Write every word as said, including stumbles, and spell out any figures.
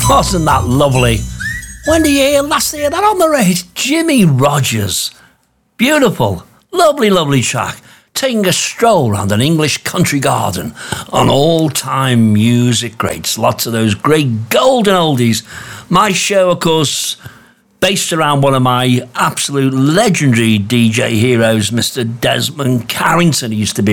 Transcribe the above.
Wasn't that lovely? When did you hear last hear that on the radio? It's Jimmy Rogers. Beautiful. Lovely, lovely track. Taking a stroll around an English country garden on all-time music greats. Lots of those great golden oldies. My show, of course, based around one of my absolute legendary D J heroes, Mister Desmond Carrington. He used to be